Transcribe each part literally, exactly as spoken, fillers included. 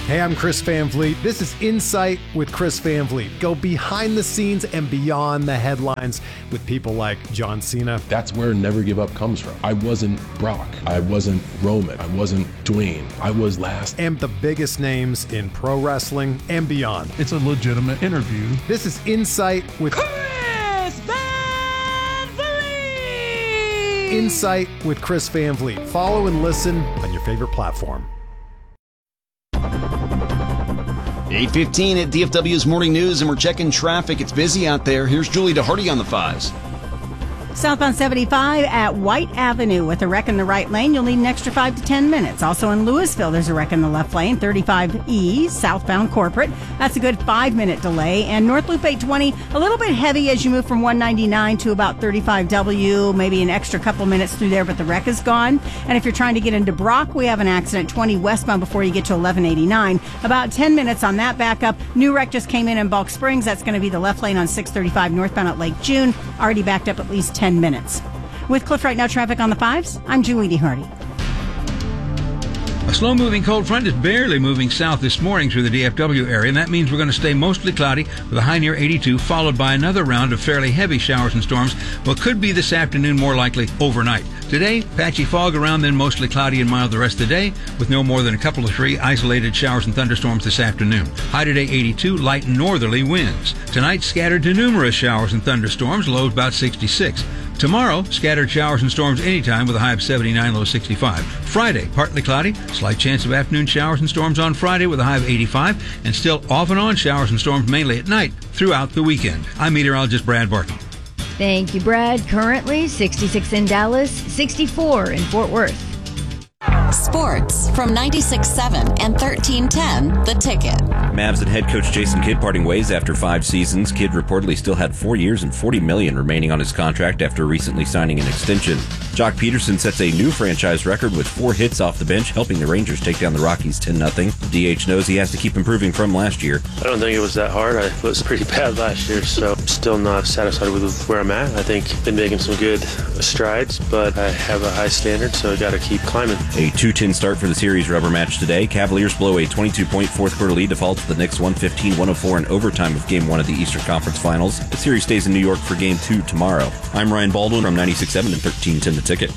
Hey, I'm Chris Van Vliet. This is Insight with Chris Van Vliet. Go behind the scenes and beyond the headlines with people like John Cena. That's where Never Give Up comes from. I wasn't Brock. I wasn't Roman. I wasn't Dwayne. I was last. And the biggest names in pro wrestling and beyond. It's a legitimate interview. This is Insight with Chris Van Vliet. Insight with Chris Van Vliet. Follow and listen on your favorite platform. eight fifteen at D F W's Morning News, and we're checking traffic. It's busy out there. Here's Julie DeHardy on the fives. Southbound seventy-five at White Avenue with a wreck in the right lane. You'll need an extra five to ten minutes. Also in Louisville, there's a wreck in the left lane. thirty-five E, southbound Corporate. That's a good five-minute delay. And North Loop eight twenty, a little bit heavy as you move from one ninety-nine to about thirty-five W. Maybe an extra couple minutes through there, but the wreck is gone. And if you're trying to get into Brock, we have an accident twenty westbound before you get to eleven eighty-nine. About ten minutes on that backup. New wreck just came in in Bulk Springs. That's going to be the left lane on six thirty-five northbound at Lake June. Already backed up at least ten minutes. With Cliff Right Now traffic on the fives, I'm Julie DeHardy. A slow-moving cold front is barely moving south this morning through the D F W area, and that means we're going to stay mostly cloudy with a high near eighty-two, followed by another round of fairly heavy showers and storms. What could be this afternoon, more likely overnight. Today, patchy fog around, then mostly cloudy and mild the rest of the day, with no more than a couple of three isolated showers and thunderstorms this afternoon. High today, eighty-two, light northerly winds. Tonight, scattered to numerous showers and thunderstorms, low about sixty-six. Tomorrow, scattered showers and storms anytime with a high of seventy-nine, low sixty-five. Friday, partly cloudy, slight chance of afternoon showers and storms on Friday with a high of eighty-five, and still off and on showers and storms mainly at night throughout the weekend. I'm meteorologist Brad Barton. Thank you, Brad. Currently, sixty-six in Dallas, sixty-four in Fort Worth. Sports from ninety-six point seven and thirteen ten, The Ticket. Mavs and head coach Jason Kidd parting ways after five seasons. Kidd reportedly still had four years and forty million dollars remaining on his contract after recently signing an extension. Jock Peterson sets a new franchise record with four hits off the bench, helping the Rangers take down the Rockies ten nothing. D H knows he has to keep improving from last year. I don't think it was that hard. I was pretty bad last year, so I'm still not satisfied with where I'm at. I think I've been making some good strides, but I have a high standard, so I got to keep climbing. A two ten start for the series rubber match today. Cavaliers blow a twenty-two point fourth quarter lead to fall to the Knicks one fifteen one oh four in overtime of Game one of the Eastern Conference Finals. The series stays in New York for Game two tomorrow. I'm Ryan Baldwin from ninety-six point seven and thirteen ten The Ticket.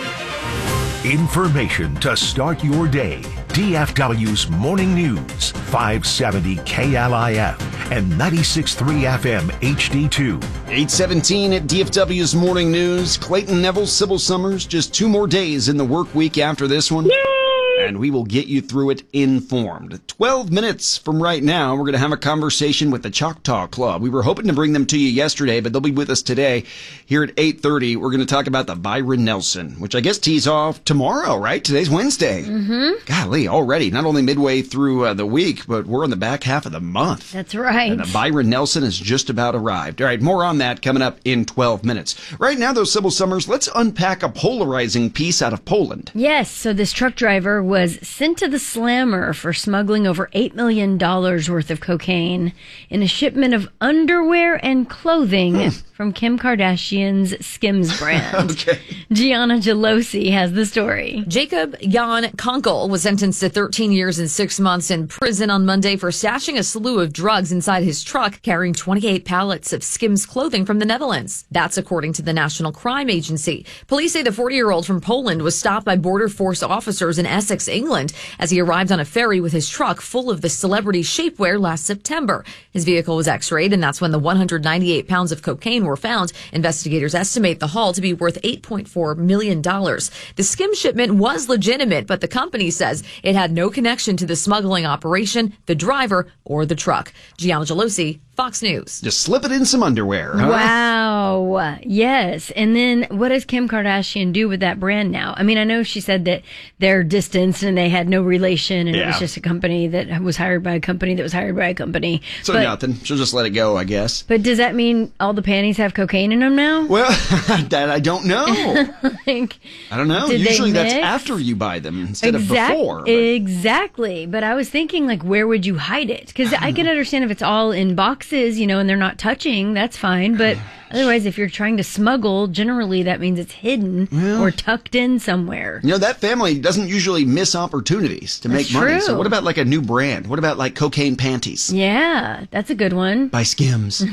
Information to start your day. D F W's Morning News, five seventy K L I F and ninety-six point three F M H D two. eight seventeen at D F W's Morning News. Clayton Neville, Sybil Summers, just two more days in the work week after this one. Yay! And we will get you through it informed. twelve minutes from right now, we're going to have a conversation with the Choctaw Club. We were hoping to bring them to you yesterday, but they'll be with us today here at eight thirty. We're going to talk about the Byron Nelson, which I guess tees off tomorrow, right? Today's Wednesday. Mm-hmm. Golly, already. Not only midway through uh, the week, but we're in the back half of the month. That's right. And the Byron Nelson has just about arrived. All right, more on that coming up in twelve minutes. Right now, though, Sybil Summers, let's unpack a polarizing piece out of Poland. Yes, so this truck driver was sent to the slammer for smuggling over eight million dollars worth of cocaine in a shipment of underwear and clothing hmm. from Kim Kardashian's Skims brand. Okay. Gianna Gelosi has the story. Jacob Jan Kunkel was sentenced to thirteen years and six months in prison on Monday for stashing a slew of drugs inside his truck, carrying twenty-eight pallets of Skims clothing from the Netherlands. That's according to the National Crime Agency. Police say the forty-year-old from Poland was stopped by Border Force officers in Essex, England, as he arrived on a ferry with his truck full of the celebrity shapewear last September. His vehicle was x-rayed, and that's when the one hundred ninety-eight pounds of cocaine were found. Investigators estimate the haul to be worth eight point four million dollars. The Skims shipment was legitimate, but the company says it had no connection to the smuggling operation, the driver, or the truck. Gianna Gelosi, Fox News. Just slip it in some underwear, huh? Wow. Yes. And then what does Kim Kardashian do with that brand now? I mean, I know she said that they're distanced and they had no relation and yeah. it was just a company that was hired by a company that was hired by a company. So but, nothing. She'll just let it go, I guess. But does that mean all the panties have cocaine in them now? Well, that I don't know. like, I don't know. Usually that's after you buy them instead exact, of before. But. Exactly. But I was thinking, like, where would you hide it? Because I can understand if it's all in boxes, you know, and they're not touching, that's fine. But Otherwise, if you're trying to smuggle, generally that means it's hidden Well- or tucked in somewhere. You know, that family doesn't usually miss opportunities to make That's money. true. So what about like a new brand? What about like cocaine panties? Yeah, that's a good one. By Skims.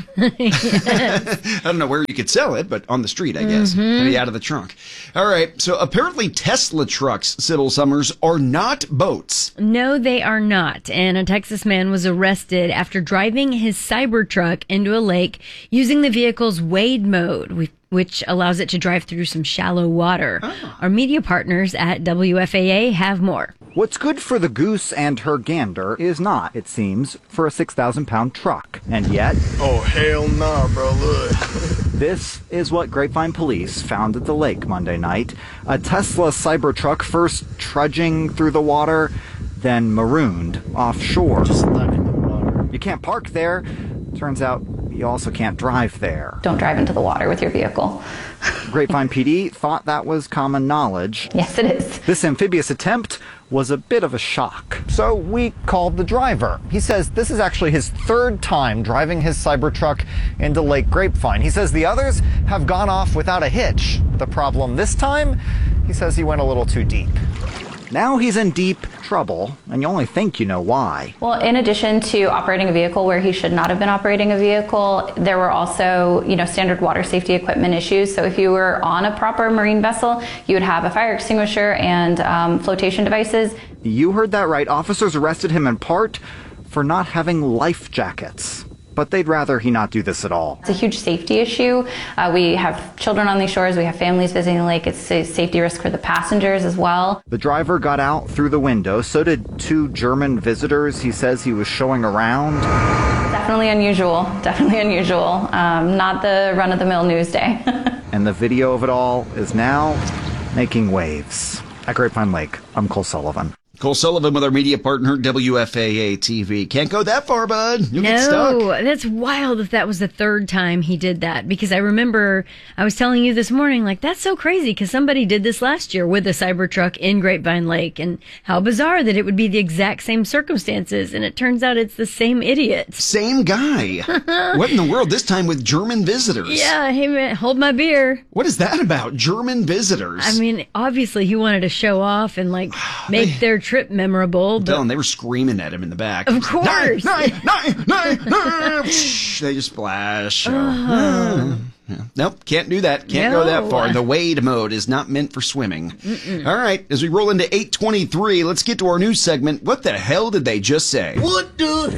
I don't know where you could sell it, but on the street, I guess. Mhm. Maybe out of the trunk. All right. So apparently Tesla trucks, Sybil Summers, are not boats. No, they are not. And a Texas man was arrested after driving his Cybertruck into a lake using the vehicle's wade mode, whi- which allows it to drive through some shallow water. Our media partners at W F A A have more. What's good for the goose and her gander is not, it seems, for a six thousand pound truck. And yet... Oh, hell nah, bro, look. This is what Grapevine police found at the lake Monday night. A Tesla Cybertruck first trudging through the water, then marooned offshore. Just stuck in the water. You can't park there. Turns out you also can't drive there. Don't drive into the water with your vehicle. Grapevine P D thought that was common knowledge. Yes, it is. This amphibious attempt was a bit of a shock. So we called the driver. He says this is actually his third time driving his Cybertruck into Lake Grapevine. He says the others have gone off without a hitch. The problem this time, he says he went a little too deep. Now he's in deep trouble, and you only think you know why. Well, in addition to operating a vehicle where he should not have been operating a vehicle, there were also, you know, standard water safety equipment issues. So if you were on a proper marine vessel, you would have a fire extinguisher and um, flotation devices. You heard that right. Officers arrested him in part for not having life jackets. But they'd rather he not do this at all. It's a huge safety issue. Uh, we have children on these shores. We have families visiting the lake. It's a safety risk for the passengers as well. The driver got out through the window. So did two German visitors he says he was showing around. Definitely unusual. Definitely unusual. Um, not the run-of-the-mill news day. And the video of it all is now making waves. At Grapevine Lake, I'm Cole Sullivan. Cole Sullivan with our media partner, W F A A T V. Can't go that far, bud. You'll get stuck. No, that's wild that that was the third time he did that. Because I remember I was telling you this morning, like, that's so crazy because somebody did this last year with a Cybertruck in Grapevine Lake. And how bizarre that it would be the exact same circumstances. And it turns out it's the same idiot. Same guy. What in the world? This time with German visitors. Yeah, hey man, hold my beer. What is that about? German visitors? I mean, obviously he wanted to show off and, like, make their trip memorable. But Dylan, they were screaming at him in the back. Of course. Nine, nine, nine, nine. They just splash. So. Uh-huh. Yeah. Nope, can't do that. Can't No. go that far. The wade mode is not meant for swimming. Mm-mm. All right, as we roll into eight twenty-three, let's get to our news segment. What the hell did they just say? What the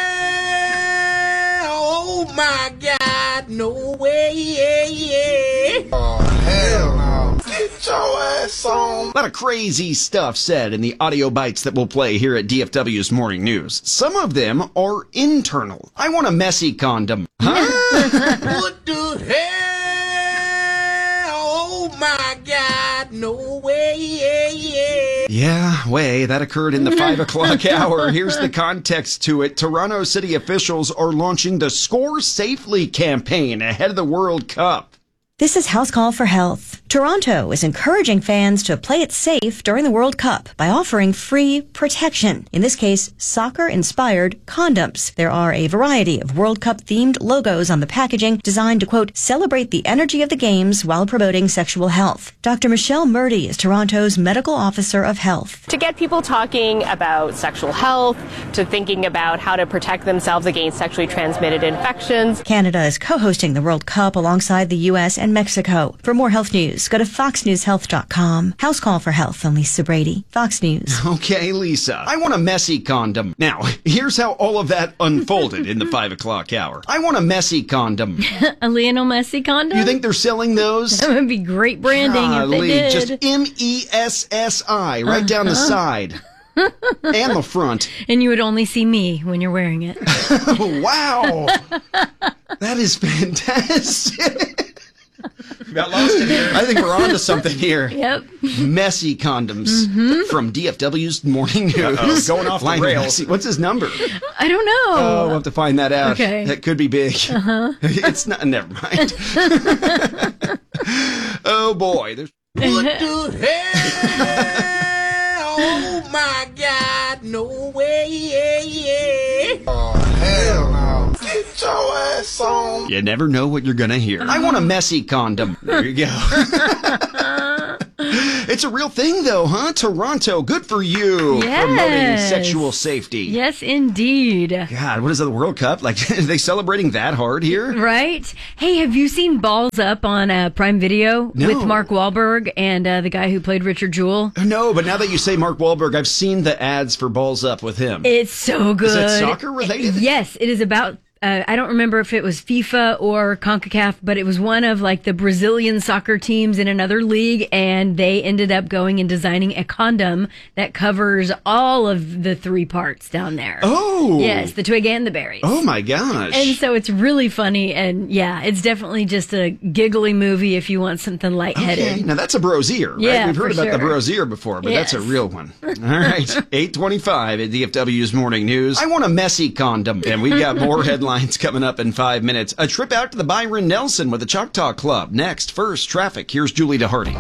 hell? Oh my God, no way, yeah, yeah. Oh, hell no. Get your ass on. A lot of crazy stuff said in the audio bites that we'll play here at D F W's Morning News. Some of them are internal. I want a messy condom. Huh? What the hell? Oh my God, no way, yeah, yeah. Yeah, way. That occurred in the five o'clock hour. Here's the context to it. Toronto city officials are launching the Score Safely campaign ahead of the World Cup. This is House Call for Health. Toronto is encouraging fans to play it safe during the World Cup by offering free protection. In this case, soccer-inspired condoms. There are a variety of World Cup-themed logos on the packaging designed to, quote, celebrate the energy of the games while promoting sexual health. Doctor Michelle Murdy is Toronto's medical officer of health. To get people talking about sexual health, to thinking about how to protect themselves against sexually transmitted infections. Canada is co-hosting the World Cup alongside the U S and Mexico. For more health news, go to fox news health dot com. House Call for Health, I'm Lisa Brady. Fox News. Okay, Lisa. I want a messy condom. Now, here's how all of that unfolded in the five o'clock hour. I want a messy condom. A Lionel Messi condom? You think they're selling those? That would be great branding Golly, if they did. just M E S S I right down the Uh-huh. side. And the front. And you would only see me when you're wearing it. Wow. That is fantastic. Got lost in here. I think we're on to something here. Yep. Messy condoms Mhm. from D F W's Morning News. Uh-oh, going off the Lionel rails. Messi. What's his number? I don't know. Oh, we'll have to find that out. Okay. That could be big. Uh-huh. It's not. Never mind. Oh boy. There's. What the hell? Oh my God, no way, yeah, yeah. Oh, hell no. Get your ass on. You never know what you're going to hear. I want a messy condom. There you go. It's a real thing, though, huh? Toronto, good for you. Yes. Promoting sexual safety. Yes, indeed. God, what is it, the World Cup? Like, are they celebrating that hard here? Right? Hey, have you seen Balls Up on uh, Prime Video No. with Mark Wahlberg and uh, the guy who played Richard Jewell? No, but now that you say Mark Wahlberg, I've seen the ads for Balls Up with him. It's so good. Is it soccer related? Yes, it is about... Uh, I don't remember if it was FIFA or CONCACAF, but it was one of like the Brazilian soccer teams in another league, and they ended up going and designing a condom that covers all of the three parts down there. Oh! Yes, the twig and the berries. Oh my gosh. And so it's really funny, and yeah, it's definitely just a giggly movie if you want something lightheaded. Okay, now that's a brosier, right? Yeah, We've heard for about the sure. brosier before, but Yes. that's a real one. All right, eight twenty-five at D F W's Morning News. I want a messy condom. And we've got more headlines coming up in five minutes. A trip out to the Byron Nelson with the Choctaw Club. Next, first, traffic. Here's Julie DeHardy.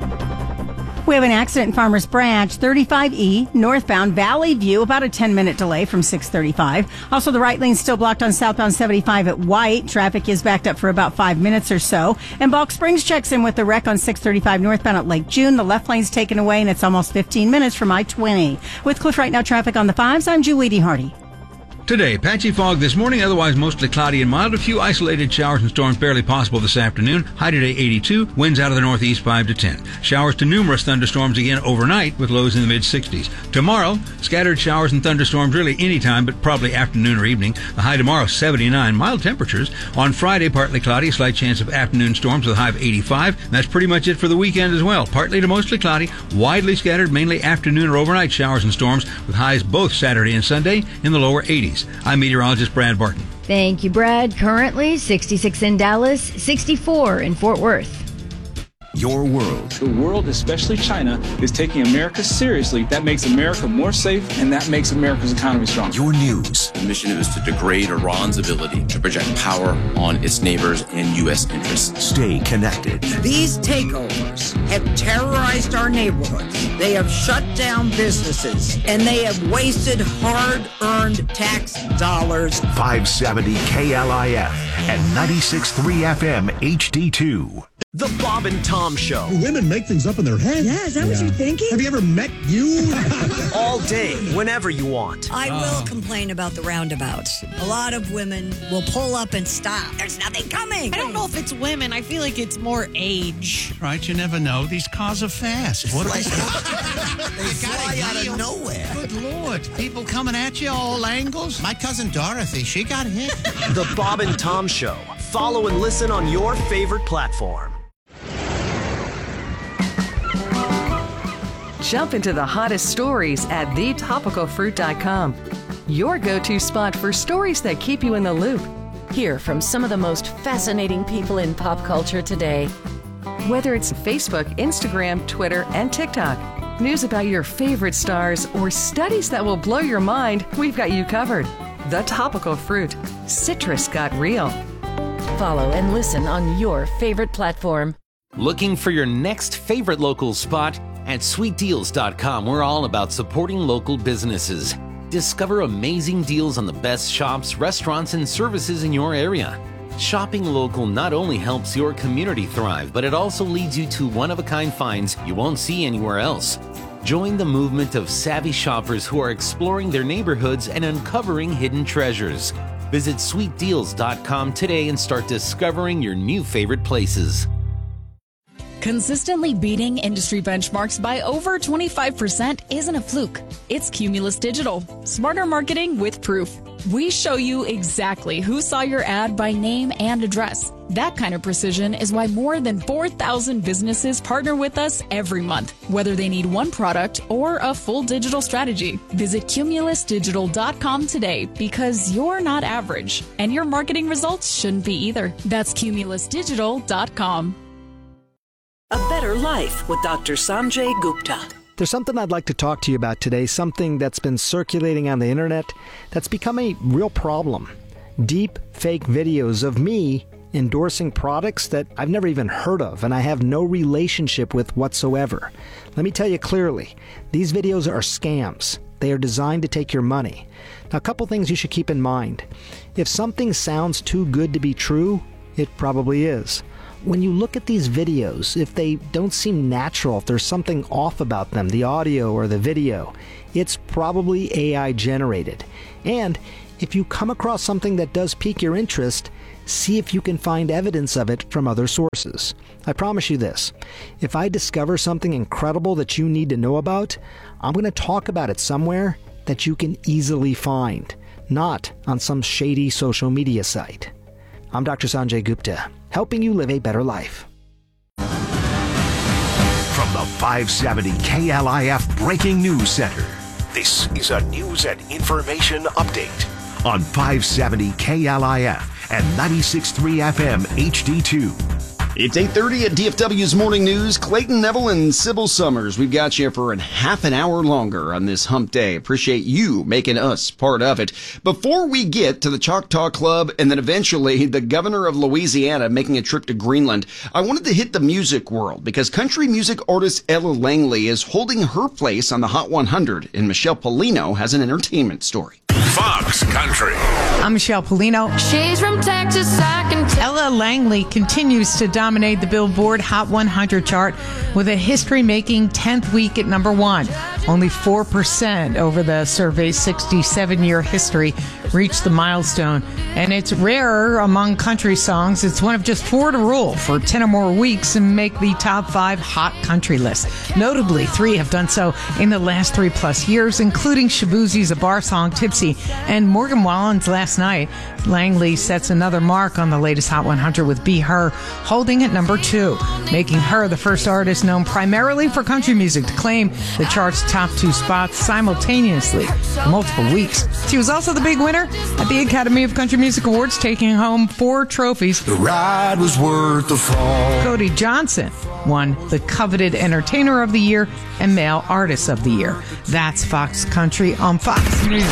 We have an accident in Farmers Branch, thirty-five E, northbound Valley View, about a ten-minute delay from six thirty-five. Also, the right lane still blocked on southbound seventy-five at White. Traffic is backed up for about five minutes or so. And Balk Springs checks in with the wreck on six thirty-five northbound at Lake June. The left lane's taken away, and it's almost fifteen minutes from I twenty. With Cliff Right Now traffic on the fives, I'm Julie DeHardy. Today, patchy fog this morning, otherwise mostly cloudy and mild. A few isolated showers and storms barely possible this afternoon. High today eighty-two, winds out of the northeast five to ten. Showers to numerous thunderstorms again overnight with lows in the mid sixties. Tomorrow, scattered showers and thunderstorms really anytime, but probably afternoon or evening. The high tomorrow seventy-nine, mild temperatures. On Friday, partly cloudy, slight chance of afternoon storms with a high of eighty-five. And that's pretty much it for the weekend as well. Partly to mostly cloudy, widely scattered, mainly afternoon or overnight showers and storms with highs both Saturday and Sunday in the lower eighties. I'm meteorologist Brad Barton. Thank you, Brad. Currently, sixty-six in Dallas, sixty-four in Fort Worth. Your world. The world, especially China, is taking America seriously. That makes America more safe, and that makes America's economy strong. Your news. The mission is to degrade Iran's ability to project power on its neighbors and U S interests. Stay connected. These takeovers have terrorized our neighborhoods. They have shut down businesses, and they have wasted hard-earned tax dollars. five seventy K L I F and ninety-six point three F M H D two. The Bob and Tom Show. Women make things up in their head. Yeah, is that what you're thinking? Have you ever met you? All day, whenever you want. I will complain about the roundabouts. A lot of women will pull up and stop. There's nothing coming. I don't know if it's women. I feel like it's more age. Right, you never know. These cars are fast. What are they? They fly out of nowhere. Good Lord. People coming at you all angles. My cousin Dorothy, she got hit. The Bob and Tom Show. Follow and listen on your favorite platform. Jump into the hottest stories at the topical fruit dot com. Your go-to spot for stories that keep you in the loop. Hear from some of the most fascinating people in pop culture today. Whether it's Facebook, Instagram, Twitter, and TikTok, news about your favorite stars, or studies that will blow your mind, we've got you covered. The Topical Fruit. Citrus got real. Follow and listen on your favorite platform. Looking for your next favorite local spot? At sweet deals dot com, we're all about supporting local businesses. Discover amazing deals on the best shops, restaurants, and services in your area. Shopping local not only helps your community thrive, but it also leads you to one-of-a-kind finds you won't see anywhere else. Join the movement of savvy shoppers who are exploring their neighborhoods and uncovering hidden treasures. Visit sweet deals dot com today and start discovering your new favorite places. Consistently beating industry benchmarks by over twenty-five percent isn't a fluke. It's Cumulus Digital. Smarter marketing with proof. We show you exactly who saw your ad by name and address. That kind of precision is why more than four thousand businesses partner with us every month, whether they need one product or a full digital strategy. Visit cumulus digital dot com today because you're not average, and your marketing results shouldn't be either. That's cumulus digital dot com. A Better Life with Doctor Sanjay Gupta. There's something I'd like to talk to you about today, something that's been circulating on the internet that's become a real problem. Deep fake videos of me endorsing products that I've never even heard of and I have no relationship with whatsoever. Let me tell you clearly, these videos are scams. They are designed to take your money. Now, a couple things you should keep in mind. If something sounds too good to be true, it probably is. When you look at these videos, if they don't seem natural, if there's something off about them, the audio or the video, it's probably A I generated. And if you come across something that does pique your interest, see if you can find evidence of it from other sources. I promise you this, if I discover something incredible that you need to know about, I'm going to talk about it somewhere that you can easily find, not on some shady social media site. I'm Doctor Sanjay Gupta, helping you live a better life. From the five seventy K L I F Breaking News Center, this is a news and information update on five seventy K L I F and ninety-six point three F M H D two. It's eight thirty at D F W's Morning News. Clayton Neville and Sybil Summers. We've got you for an half an hour longer on this hump day. Appreciate you making us part of it. Before we get to the Choctaw Club and then eventually the governor of Louisiana making a trip to Greenland, I wanted to hit the music world because country music artist Ella Langley is holding her place on the Hot one hundred, and Michelle Polino has an entertainment story. Fox Country. I'm Michelle Polino. She's from Texas, I can tell. Ella Langley continues to dominate the Billboard Hot one hundred chart with a history-making tenth week at number one. Only four percent over the survey's sixty-seven-year history reached the milestone. And it's rarer among country songs. It's one of just four to rule for ten or more weeks and make the top five hot country list. Notably, three have done so in the last three plus years, including Shaboozie's A Bar Song, Tipsy, and Morgan Wallen's Last Night. Langley sets another mark on the latest Hot one hundred with Be Her, holding at number two, making her the first artist known primarily for country music to claim the chart's top two spots simultaneously for multiple weeks. She was also the big winner at the Academy of Country Music Awards, taking home four trophies. The ride was worth the fall. Cody Johnson won the coveted Entertainer of the Year and Male Artist of the Year. That's Fox Country on Fox News.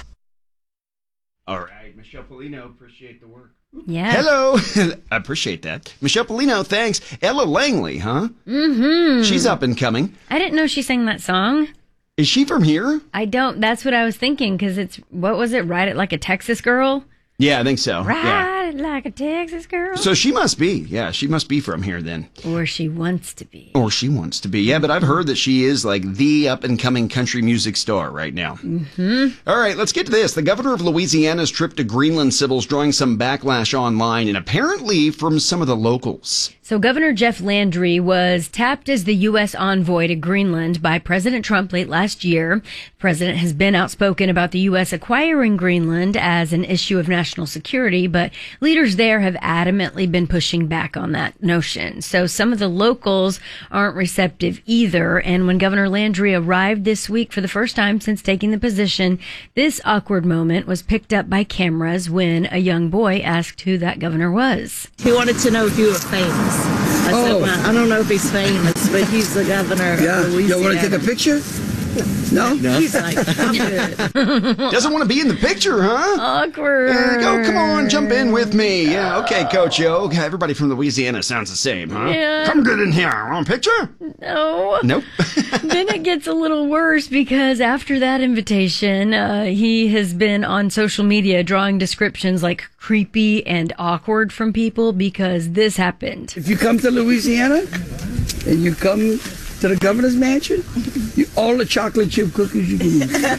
All right, Michelle Polino, appreciate the work. Yeah. Hello. I appreciate that. Michelle Polino, thanks. Ella Langley, huh? Mm-hmm. She's up and coming. I didn't know she sang that song. Is she from here? I don't. That's what I was thinking, because it's, what was it, Ride It Like a Texas Girl? Yeah, I think so. Ride yeah. it like a Texas girl. So she must be. Yeah, she must be from here then. Or she wants to be. Or she wants to be. Yeah, but I've heard that she is like the up-and-coming country music star right now. Mm-hmm. All right, let's get to this. The governor of Louisiana's trip to Greenland, Sybil's drawing some backlash online, and apparently from some of the locals. So Governor Jeff Landry was tapped as the U S envoy to Greenland by President Trump late last year. The president has been outspoken about the U S acquiring Greenland as an issue of national security, but leaders there have adamantly been pushing back on that notion. So some of the locals aren't receptive either. And when Governor Landry arrived this week for the first time since taking the position, this awkward moment was picked up by cameras when a young boy asked who that governor was. He wanted to know if you were famous. I oh. said, well, I don't know if he's famous, but he's the governor yeah. of Louisiana. You want to take a picture? No? no. He's like, I'm good. Doesn't want to be in the picture, huh? Awkward. There you go. Come on, jump in with me. Yeah, okay, Coach O. Everybody from Louisiana sounds the same, huh? Yeah. Come get in here. Want a picture? No. Nope. Then it gets a little worse because after that invitation, uh, he has been on social media drawing descriptions like creepy and awkward from people because this happened. If you come to Louisiana and you come to the governor's mansion, you, all the chocolate chip cookies you can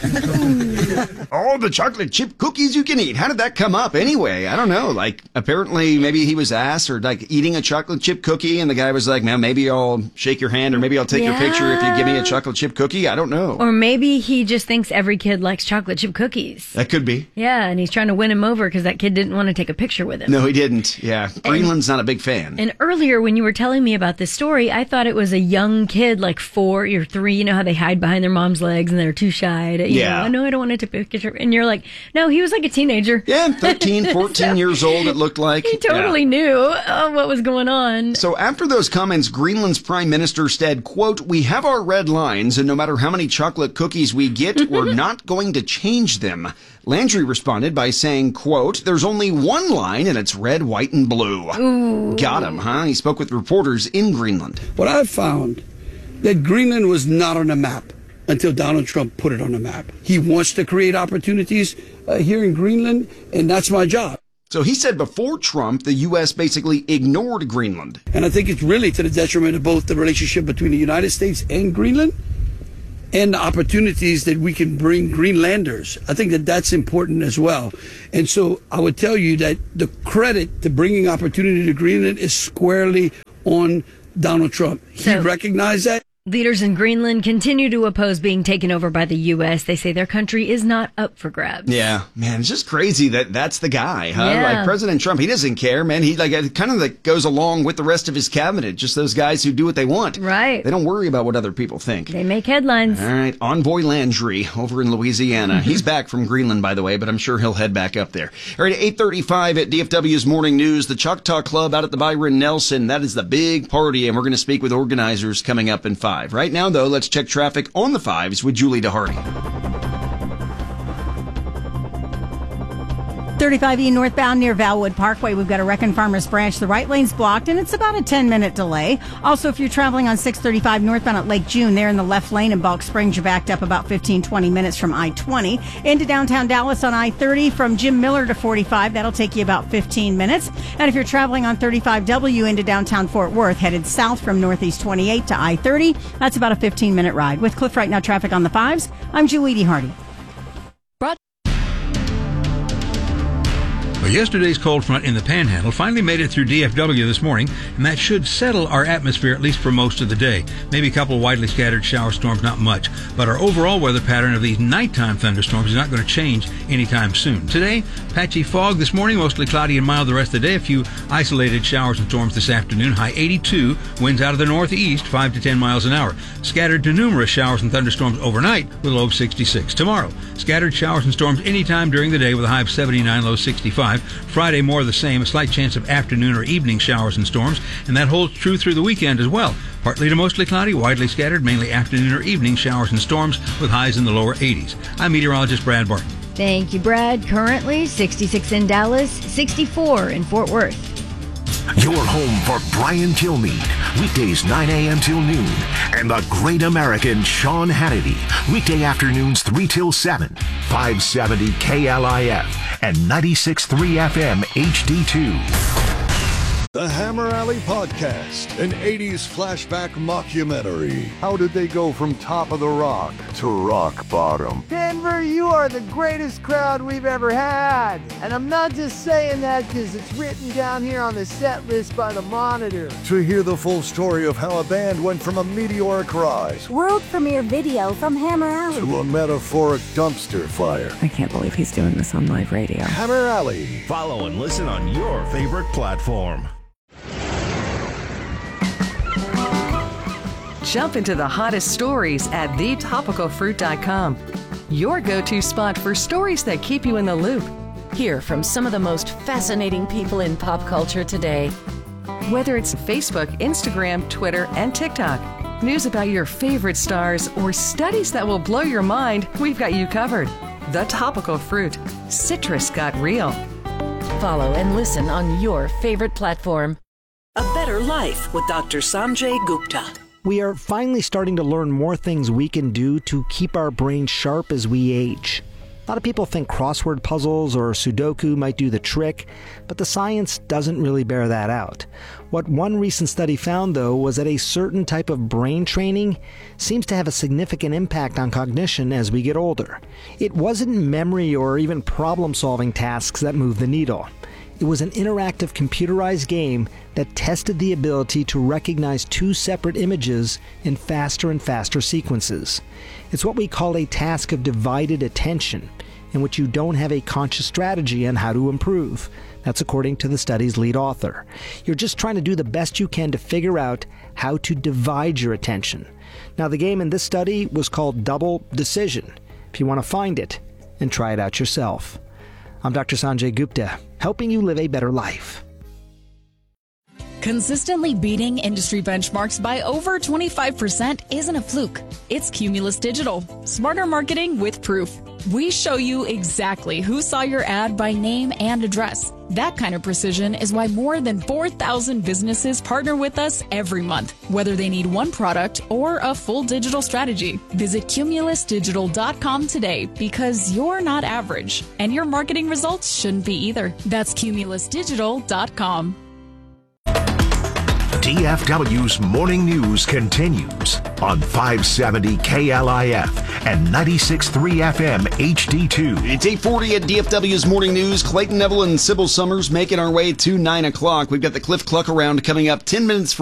eat. All the chocolate chip cookies you can eat. How did that come up anyway? I don't know. Like, apparently maybe he was asked or like eating a chocolate chip cookie and the guy was like, man, maybe I'll shake your hand or maybe I'll take yeah. your picture if you give me a chocolate chip cookie. I don't know. Or maybe he just thinks every kid likes chocolate chip cookies. That could be. Yeah, and he's trying to win him over because that kid didn't want to take a picture with him. No, he didn't. Yeah. Greenland's not a big fan. And earlier when you were telling me about this story, I thought it was a young kid, like four or three. You know how they hide behind their mom's legs and they're too shy to, you yeah. know, I know I don't want to take a picture. And you're like, no, he was like a teenager. Yeah, thirteen, fourteen so, years old, it looked like. He totally yeah. knew uh, what was going on. So after those comments, Greenland's prime minister said, quote, we have our red lines, and no matter how many chocolate cookies we get, we're not going to change them. Landry responded by saying, quote, there's only one line and it's red, white, and blue. Ooh. Got him, huh? He spoke with reporters in Greenland. What I found, that Greenland was not on a map. until Donald Trump put it on the map. He wants to create opportunities uh, here in Greenland, and that's my job. So he said before Trump, the U S basically ignored Greenland. And I think it's really to the detriment of both the relationship between the United States and Greenland and the opportunities that we can bring Greenlanders. I think that that's important as well. And so I would tell you that the credit to bringing opportunity to Greenland is squarely on Donald Trump. He So- recognized that. Leaders in Greenland continue to oppose being taken over by the U S. They say their country is not up for grabs. Yeah, man, it's just crazy that that's the guy, huh? Yeah. Like President Trump, he doesn't care, man. He like it kind of like goes along with the rest of his cabinet, just those guys who do what they want. Right. They don't worry about what other people think. They make headlines. All right, Envoy Landry over in Louisiana. He's back from Greenland, by the way, but I'm sure he'll head back up there. All right, eight thirty-five at D F W's Morning News, the Choctaw Club out at the Byron Nelson. That is the big party, and we're going to speak with organizers coming up in five. Right now, though, let's check traffic on the fives with Julie DeHardy. thirty-five E northbound near Valwood Parkway. We've got a wreck in Farmers Branch. The right lane's blocked, and it's about a ten-minute delay. Also, if you're traveling on six thirty-five northbound at Lake June, there in the left lane in Balk Springs, you're backed up about fifteen, twenty minutes from I twenty. Into downtown Dallas on I thirty from Jim Miller to forty-five. That'll take you about fifteen minutes. And if you're traveling on thirty-five W into downtown Fort Worth, headed south from Northeast twenty-eight to I thirty, that's about a fifteen-minute ride. With Cliff Right Now traffic on the fives, I'm Julie DeHardy. Well, yesterday's cold front in the Panhandle finally made it through D F W this morning, and that should settle our atmosphere at least for most of the day. Maybe a couple of widely scattered shower storms, not much. But our overall weather pattern of these nighttime thunderstorms is not going to change anytime soon. Today, patchy fog this morning, mostly cloudy and mild the rest of the day. A few isolated showers and storms this afternoon. High eighty-two, winds out of the northeast, five to ten miles an hour. Scattered to numerous showers and thunderstorms overnight with a low of sixty-six. Tomorrow, scattered showers and storms anytime during the day with a high of seventy-nine, low sixty-five. Friday, more of the same, a slight chance of afternoon or evening showers and storms, and that holds true through the weekend as well. Partly to mostly cloudy, widely scattered, mainly afternoon or evening showers and storms with highs in the lower eighties. I'm meteorologist Brad Barton. Thank you, Brad. Currently, sixty-six in Dallas, sixty-four in Fort Worth. Your home for Brian Kilmeade, weekdays nine a.m. till noon, and the great American Sean Hannity, weekday afternoons three till seven, five seventy K L I F and ninety-six point three F M H D two. The Hammer Alley Podcast, an eighties flashback mockumentary. How did they go from top of the rock to rock bottom? Denver, you are the greatest crowd we've ever had. And I'm not just saying that because it's written down here on the set list by the Monitor. To hear the full story of how a band went from a meteoric rise World premiere video from Hammer Alley to a metaphoric dumpster fire. I can't believe he's doing this on live radio. Hammer Alley. Follow and listen on your favorite platform. Jump into the hottest stories at the topical fruit dot com. Your go-to spot for stories that keep you in the loop. Hear from some of the most fascinating people in pop culture today. Whether it's Facebook, Instagram, Twitter, and TikTok, news about your favorite stars, or studies that will blow your mind, we've got you covered. The Topical Fruit. Citrus got real. Follow and listen on your favorite platform. A Better Life with Doctor Sanjay Gupta. We are finally starting to learn more things we can do to keep our brains sharp as we age. A lot of people think crossword puzzles or Sudoku might do the trick, but the science doesn't really bear that out. What one recent study found, though, was that a certain type of brain training seems to have a significant impact on cognition as we get older. It wasn't memory or even problem-solving tasks that moved the needle. It was an interactive computerized game that tested the ability to recognize two separate images in faster and faster sequences. It's what we call a task of divided attention, in which you don't have a conscious strategy on how to improve. That's according to the study's lead author. You're just trying to do the best you can to figure out how to divide your attention. Now, the game in this study was called Double Decision. If you want to find it and try it out yourself. I'm Doctor Sanjay Gupta, helping you live a better life. Consistently beating industry benchmarks by over twenty-five percent isn't a fluke. It's Cumulus Digital. Smarter marketing with proof. We show you exactly who saw your ad by name and address. That kind of precision is why more than four thousand businesses partner with us every month, whether they need one product or a full digital strategy. Visit cumulus digital dot com today because you're not average, and your marketing results shouldn't be either. That's cumulus digital dot com. D F W's Morning News continues on five seventy K L I F and ninety-six point three F M H D two. It's eight forty at D F W's Morning News. Clayton Neville and Sybil Summers making our way to nine o'clock. We've got the Cliff Cluck around coming up ten minutes from